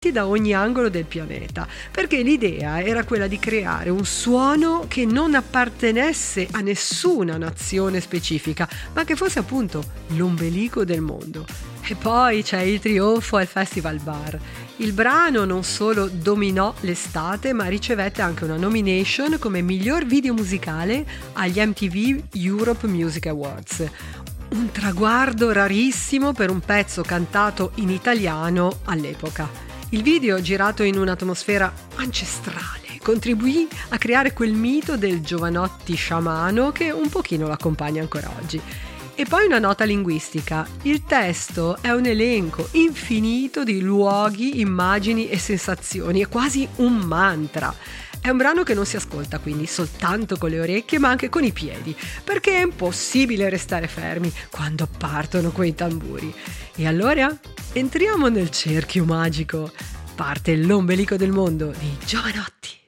da ogni angolo del pianeta, perché l'idea era quella di creare un suono che non appartenesse a nessuna nazione specifica, ma che fosse appunto l'ombelico del mondo. E poi c'è il trionfo al Festival Bar. Il brano non solo dominò l'estate, ma ricevette anche una nomination come miglior video musicale agli MTV Europe Music Awards. Un traguardo rarissimo per un pezzo cantato in italiano all'epoca. Il video, girato in un'atmosfera ancestrale, contribuì a creare quel mito del Jovanotti sciamano che un pochino lo accompagna ancora oggi. E poi una nota linguistica. Il testo è un elenco infinito di luoghi, immagini e sensazioni, è quasi un mantra. È un brano che non si ascolta quindi soltanto con le orecchie, ma anche con i piedi, perché è impossibile restare fermi quando partono quei tamburi. E allora entriamo nel cerchio magico. Parte l'ombelico del mondo di Jovanotti.